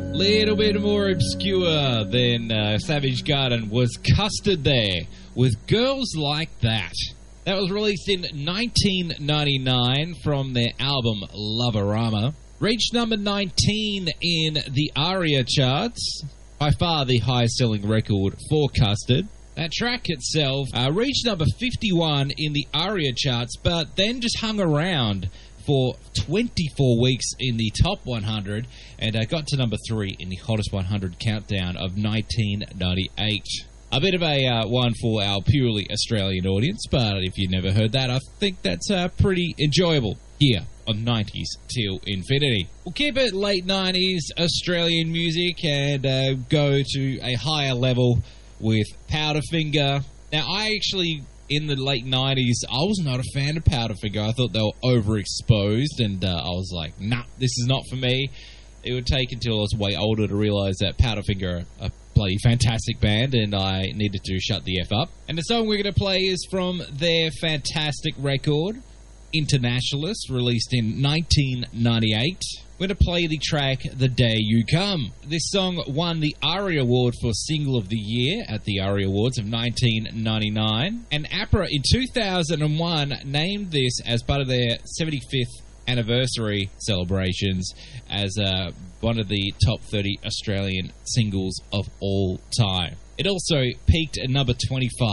Little bit more obscure than Savage Garden was Custard there with Girls Like That. That was released in 1999 from their album Loverama. Reached number 19 in the ARIA charts, by far the highest selling record for Custard. That track itself reached number 51 in the ARIA charts, but then just hung around for 24 weeks in the top 100 and got to number 3 in the hottest 100 countdown of 1998. A bit of a one for our purely Australian audience, but if you've never heard that, I think that's pretty enjoyable here on 90s Till Infinity. We'll keep it late 90s Australian music and go to a higher level with Powderfinger. Now, I actually, in the late 90s, I was not a fan of Powderfinger. I thought they were overexposed, and I was like, nah, this is not for me. It would take until I was way older to realise that Powderfinger are a bloody fantastic band, and I needed to shut the F up. And the song we're going to play is from their fantastic record, Internationalist, released in 1998. We're going to play the track The Day You Come. This song won the ARIA Award for Single of the Year at the ARIA Awards of 1999. And APRA in 2001 named this as part of their 75th anniversary celebrations as one of the top 30 Australian singles of all time. It also peaked at number 25